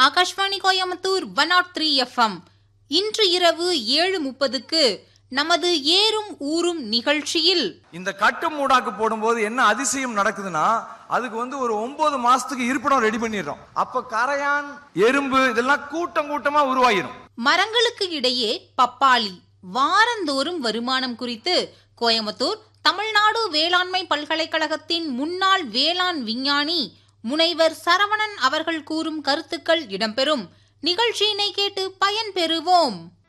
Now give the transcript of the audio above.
Akashvani Coimbatore 103 FM. இன்று இரவு 7:30க்கு நமது ஏறும் ஊரும் நிகழ்ச்சியில் இந்த கட்டு மூடாக்கு போடும்போது என்ன அதிசயம் நடக்குதுன்னா அதுக்கு ஒரு 9 மாசத்துக்கு இருப்பிடம் ரெடி பண்ணிடுறோம். அப்ப கரையான், எறும்பு இதெல்லாம் கூட்டமா உருவாகிடும். மரங்களுக்கு இடையே பப்பாளி வாரந்தோறும் வருமானம் குறித்து கோயம்புத்தூர் தமிழ்நாடு வேளாண்மை பல்கலைக்கழகத்தின் முன்னாள் வேளாண் விஞ்ஞானி முனைவர் சரவணன் அவர்கள் கூறும் கருத்துக்கள் இடம்பெறும். நிகழ்ச்சியினை கேட்டு பயன்பெறுவோம்.